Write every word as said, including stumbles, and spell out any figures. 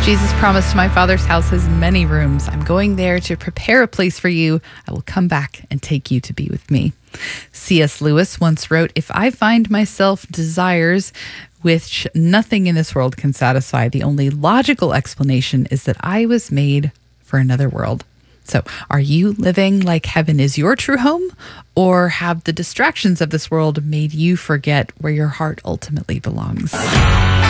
Jesus promised, my Father's house has many rooms. I'm going there to prepare a place for you. I will come back and take you to be with me. C S. Lewis once wrote, if I find myself desires which nothing in this world can satisfy, the only logical explanation is that I was made for another world. So are you living like heaven is your true home, or have the distractions of this world made you forget where your heart ultimately belongs?